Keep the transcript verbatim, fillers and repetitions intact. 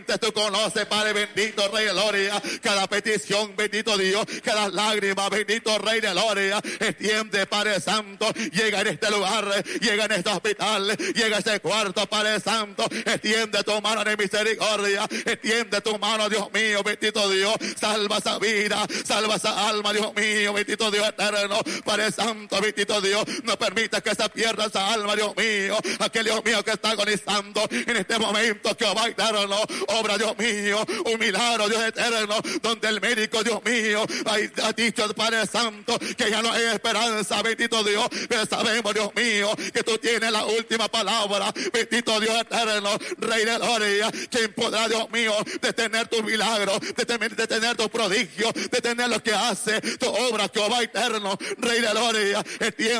Tú conoces, Padre bendito, Rey de gloria, cada petición, bendito Dios, cada lágrima, bendito Rey de gloria. Extiende, Padre Santo, llega en este lugar, llega en este hospital, llega a este cuarto, Padre Santo. Extiende tu mano de misericordia, extiende tu mano, Dios mío, bendito Dios. Salva esa vida, salva esa alma, Dios mío, bendito Dios eterno, Padre Santo, bendito Dios. No permita que se pierda esa alma, Dios mío, aquel Dios mío que está agonizando en este momento, que va eterno. Obra, Dios mío, un milagro, Dios eterno, donde el médico, Dios mío, ha dicho, Padre Santo, que ya no hay esperanza, bendito Dios, pero sabemos, Dios mío, que tú tienes la última palabra, bendito Dios eterno, Rey de gloria. ¿Quién podrá, Dios mío, detener tu milagro, detener, detener tu prodigio, detener lo que hace tu obra, Jehová eterno, Rey de gloria? El tiempo